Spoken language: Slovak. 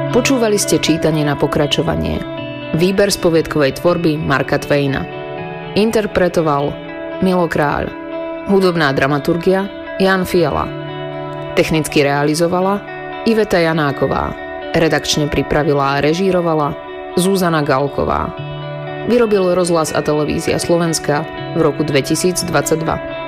Počúvali ste čítanie na pokračovanie. Výber z poviedkovej tvorby Marka Twaina. Interpretoval Milo Kráľ. Hudobná dramaturgia Jan Fiala. Technicky realizovala Iveta Janáková. Redakčne pripravila a režírovala Zuzana Galková. Vyrobil Rozhlas a televízia Slovenska v roku 2022.